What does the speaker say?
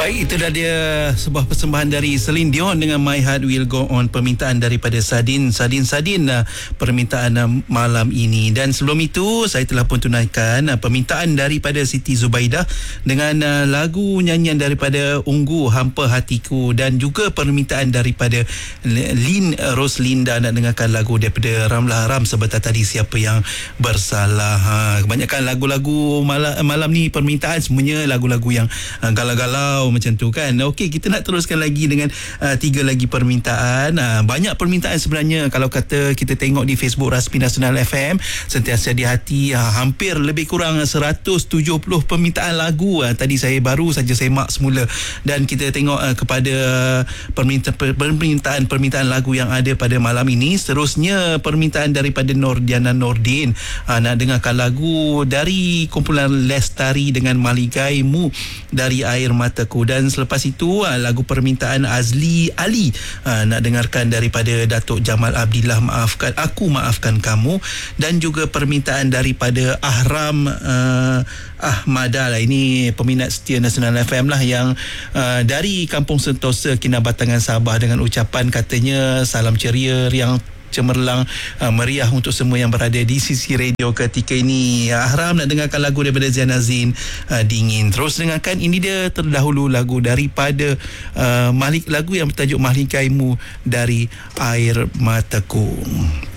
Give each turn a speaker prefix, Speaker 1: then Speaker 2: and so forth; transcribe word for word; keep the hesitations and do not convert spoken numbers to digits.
Speaker 1: Baik, itu dah dia sebuah persembahan dari Celine Dion dengan My Heart Will Go On, permintaan daripada Sadin Sadin Sadin uh, permintaan uh, malam ini. Dan sebelum itu saya telah pun tunaikan uh, permintaan daripada Siti Zubaidah dengan uh, lagu nyanyian daripada Unggu Hampa Hatiku, dan juga permintaan daripada Lin Roslinda nak dengarkan lagu daripada Ramlah Ram sebentar tadi, Siapa Yang Bersalah. Ha, kebanyakan lagu-lagu malam, malam ni permintaan semuanya lagu-lagu yang uh, galau-galau macam tu kan. Okey, kita nak teruskan lagi dengan uh, tiga lagi permintaan. Uh, banyak permintaan sebenarnya. Kalau kata kita tengok di Facebook Rasmi Nasional F M, sentiasa di hati, uh, hampir lebih kurang seratus tujuh puluh permintaan lagu. Uh, tadi saya baru saja semak semula, dan kita tengok uh, kepada permintaan permintaan permintaan lagu yang ada pada malam ini. Seterusnya permintaan daripada Nordiana Nordin, uh, nak dengarkan lagu dari kumpulan Lestari dengan Maligaimu dari Air Mataku. Dan selepas itu lagu permintaan Azli Ali, nak dengarkan daripada Datuk Jamal Abdillah, Maafkan Aku Maafkan Kamu. Dan juga permintaan daripada Ahram uh, Ahmada lah. Ini peminat setia Nasional F M lah, yang uh, dari Kampung Sentosa, Kinabatangan, Sabah, dengan ucapan katanya salam ceria yang cemerlang, uh, meriah untuk semua yang berada di sisi radio ketika ini. Ahram nak dengarkan lagu daripada Ziana Zain, uh, Dingin. Terus dengarkan, ini dia terdahulu lagu daripada uh, Malik, lagu yang bertajuk Maligaimu dari Air Mataku.